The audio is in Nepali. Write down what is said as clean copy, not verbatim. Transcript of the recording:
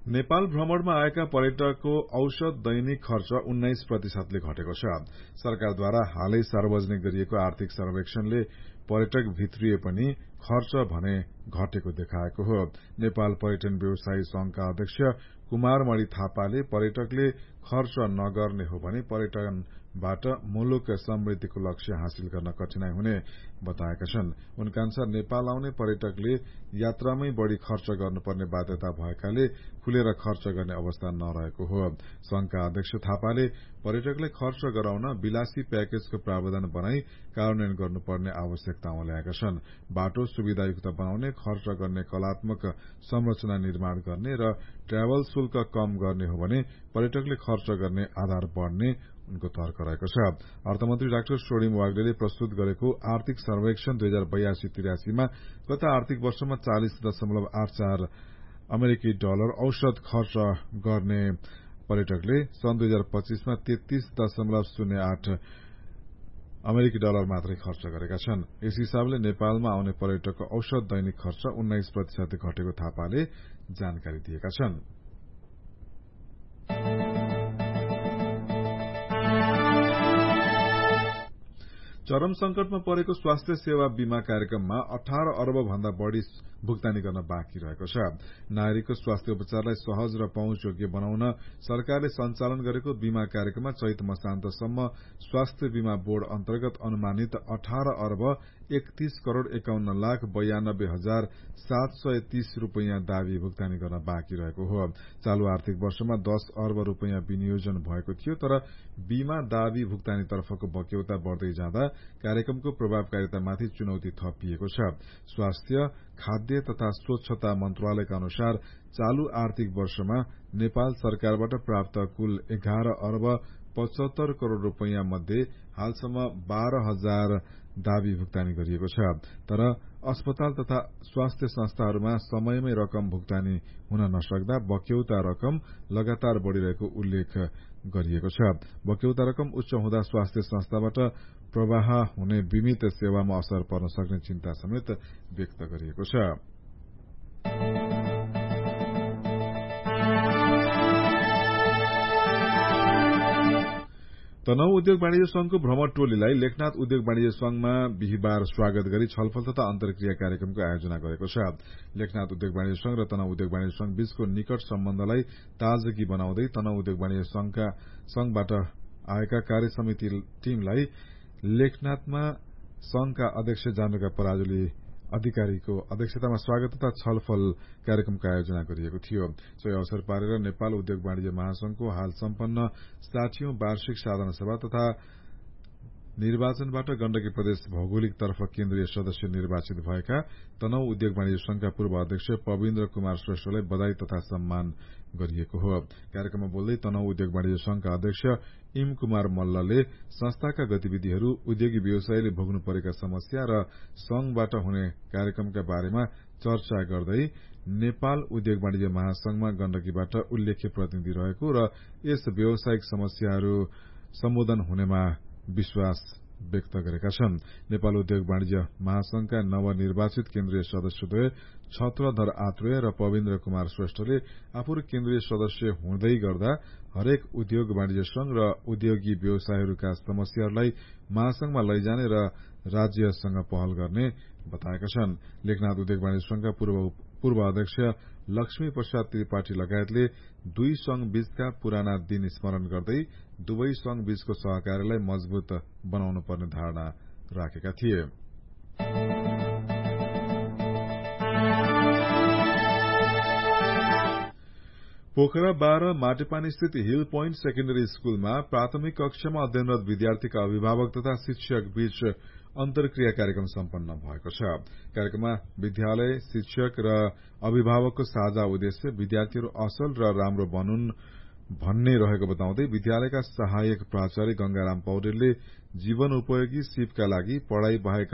नेपाल भ्रमणमा आएका पर्यटकको औसत दैनिक खर्च 19% घटेको छ। सरकारद्वारा हालै सार्वजनिक गरिएको आर्थिक सर्वेक्षणले पर्यटक भित्रिए पनि खर्च भने घटेको देखाएको हो। नेपाल पर्यटन व्यवसायी संघका अध्यक्ष कुमारमणि थापाले पर्यटकले खर्च नगर्ने हो भने पर्यटनबाट मुलुक समृद्धिको लक्ष्य हासिल गर्न कठिनाई हुने बताएका छन्। उनका अनुसार नेपाल आउने पर्यटकले यात्रामै बढ़ी खर्च गर्नुपर्ने बाध्यता भएकाले खुलेर खर्च गर्ने अवस्था नरहेको हो। संघका अध्यक्ष थापाले पर्यटकले खर्च गराउन विलासी प्याकेजको प्रावधान बनाई कार्यान्वयन गर्नुपर्ने आवश्यकता ल्याएका छन्। बाटो सुविधायुक्त बनाउने, खर्च गर्ने कलात्मक संरचना निर्माण गर्ने र ट्राभल शुल्क कम गर्ने हो भने पर्यटकले खर्च गर्ने आधार बढ़ने उनको तर्क रहेको छ। अर्थमन्त्री डाक्टर स्वर्णिम वाग्लेले प्रस्तुत गरेको आर्थिक सर्वेक्षण 2082-83 मा गत आर्थिक वर्षमा 40.84 अमेरिकी डलर औसत खर्च गर्ने पर्यटकले सन् 2025 मा 33.08 अमेरिकी डलर मात्रै खर्च गरेका छन्। यस हिसाबले नेपालमा आउने पर्यटकको औसत दैनिक खर्च 19% घटेको थापाले जानकारी दिएका छन्। चरम संकटमा परेको स्वास्थ्य सेवा बीमा कार्यक्रममा 18 अर्ब भन्दा बढ़ी भुक्तानी गर्न बाँकी रहेको छ। नागरिकको स्वास्थ्य उपचारलाई सहज र पहुँचयोग्य बनाउन सरकारले सञ्चालन गरेको बीमा कार्यक्रममा चैत मसान्तसम्म स्वास्थ्य बीमा बोर्ड अन्तर्गत अनुमानित 18 अर्ब 31 करोड़ 51 लाख 92 हजार 730 रूपियाँ दावी भुक्तानी गर्न बाँकी रहेको हो। चालू आर्थिक वर्षमा 10 अर्ब रूपियाँ विनियोजन भएको थियो, तर बीमा दावी भुक्तानीतर्फको बक्यौता बढ़दै जाँदा कार्यक्रमको प्रभावकारितामाथि चुनौती थपिएको छ। स्वास्थ्य, खाद्य तथा स्वच्छता मन्त्रालयका अनुसार चालू आर्थिक वर्षमा नेपाल सरकारबाट प्राप्त कुल 11 अर्ब 75 करोड़ रूपियाँ मध्ये हालसम्म 12,000 दावी भुक्तानी गरिएको छ। तर अस्पताल तथा स्वास्थ्य संस्थाहरूमा समयमै रकम भुक्तानी हुन नसक्दा बक्यौता रकम लगातार बढ़िरहेको उल्लेख गरिएको छ। बक्यौता रकम उच्च हुँदा स्वास्थ्य संस्थाबाट प्रवाह हुने बीमित सेवामा असर पर्न सक्ने चिन्ता समेत व्यक्त गरिएको छ। तनहु उद्योग वाणिज्य संघको भ्रमण टोलीलाई लेखनाथ उद्योग वाणिज्य संघमा बिहिबार स्वागत गरी छलफल तथा अन्तर्क्रिया कार्यक्रमको आयोजना गरेको छ। लेखनाथ उद्योग वाणिज्य संघ र तनहु उद्योग वाणिज्य संघ बीचको निकट सम्बन्धलाई ताजगी बनाउँदै तनहु उद्योग वाणिज्य संघबाट आएका कार्य समिति टीमलाई लेखनाथमा संघका अध्यक्ष जानुका पराजुली अधिकारीको अध्यक्षतामा स्वागत तथा छलफल कार्यक्रमको आयोजना गरिएको थियो। सोही अवसर पारेर नेपाल उद्योग वाणिज्य महासंघको हाल सम्पन्न 60औं वार्षिक साधारण सभा तथा निर्वाचनबाट गण्डकी प्रदेश भौगोलिक तर्फ केन्द्रीय सदस्य निर्वाचित भएका तनहु उद्योग वाणिज्य संघका पूर्व अध्यक्ष पविन्द्र कुमार श्रेष्ठलाई बधाई तथा सम्मान गरिएको हो। कार्यक्रममा बोल्दै तनहु उद्योग वाणिज्य संघका अध्यक्ष इम कुमार मल्लले संस्थाका गतिविधिहरू, उद्योगी व्यवसायीले भोग्नु परेका समस्या र संघबाट हुने कार्यक्रमका बारेमा चर्चा गर्दै नेपाल उद्योग वाणिज्य महासंघमा गण्डकीबाट उल्लेख्य प्रतिनिधि रहेको र यस व्यावसायिक समस्याहरू सम्बोधन हुनेमा विश्वास व्यक्त गरेका छन्। नेपाल उद्योग वाणिज्य महासंघका नवनिर्वाचित केन्द्रीय सदस्यद्वय छत्रधर आत्रेय र पविन्द्र कुमार श्रेष्ठले आफू केन्द्रीय सदस्य हुँदै गर्दा हरेक उद्योग वाणिज्य संघ र उद्योगी व्यवसायहरूका समस्याहरूलाई महासंघमा लैजाने र राज्यसँग पहल गर्ने बताएका छन्। लेखनाथ उद्योग वाणिज्य संघका पूर्व अध्यक्ष लक्ष्मी प्रसाद त्रिपाठी लगायतले दुई संघ बीचका पुराना दिन स्मरण गर्दै दुवै संघ बीचको सहकार्यलाई मजबूत बनाउनु पर्ने धारणा राखेका थिए। पोखरा 12 माटेपानी स्थित हिल पोइन्ट सेकेण्डरी स्कूलमा प्राथमिक कक्षामा अध्ययनरत विद्यार्थीका अभिभावक तथा शिक्षक बीच अन्तर्क्रिया कार्यक्रम सम्पन्न भएको छ। कार्यक्रममा विद्यालय, शिक्षक र अभिभावकको साझा उद्देश्य विद्यार्थीहरू असल र राम्रो बनुन् भन्ने रहेको बताउँदै विद्यालयका सहायक प्राचार्य गंगाराम पौडेलले जीवन उपयोगी सिपका लागि पढ़ाई बाहेक